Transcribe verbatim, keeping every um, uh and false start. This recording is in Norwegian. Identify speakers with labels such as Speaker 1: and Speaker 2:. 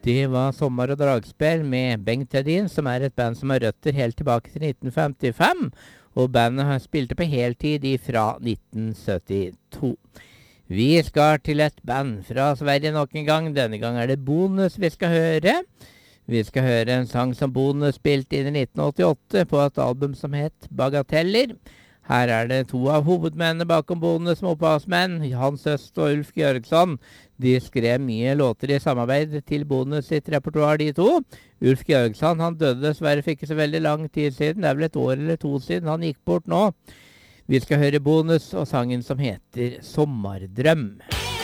Speaker 1: Det var Sommer og dragspill med Bengt Hedin, som er et band som har røtter helt tilbake til nitten femtifem, og bandet har spilte på heltid fra nitten syttito. Vi skal til et band fra Sverige nok en gang. Denne gang er det Bonus vi skal høre. Vi skal høre en sang som Bonus spilte inn i nitten åttiåtte på et album som het Bagateller. Her er det to av hovedmennene bakom Bonus som opphavsmenn, Hans Øst og Ulf Georgsson. De skrev mye låter i samarbeid til Bonus sitt repertoar, de to. Ulf Georgsson, han døde dessverre for ikke så veldig lang tid siden. Det er vel et år eller to siden han gikk bort nå. Vi skal høre Bonus og sangen som heter Sommardrøm.